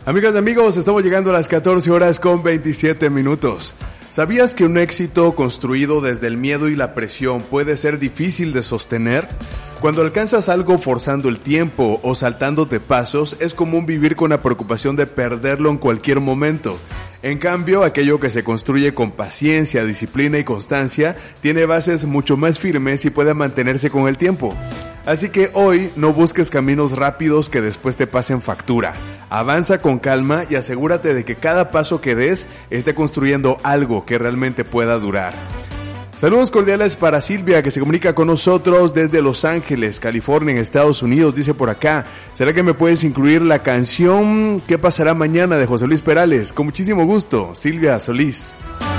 Amigas y amigos, estamos llegando a las 14 horas con 27 minutos. ¿Sabías que un éxito construido desde el miedo y la presión puede ser difícil de sostener? Cuando alcanzas algo forzando el tiempo o saltándote pasos, es común vivir con la preocupación de perderlo en cualquier momento. En cambio, aquello que se construye con paciencia, disciplina y constancia, tiene bases mucho más firmes y puede mantenerse con el tiempo. Así que hoy no busques caminos rápidos que después te pasen factura. Avanza con calma y asegúrate de que cada paso que des esté construyendo algo que realmente pueda durar. Saludos cordiales para Silvia, que se comunica con nosotros desde Los Ángeles, California, en Estados Unidos. Dice por acá, ¿será que me puedes incluir la canción ¿Qué pasará mañana? De José Luis Perales? Con muchísimo gusto, Silvia Solís.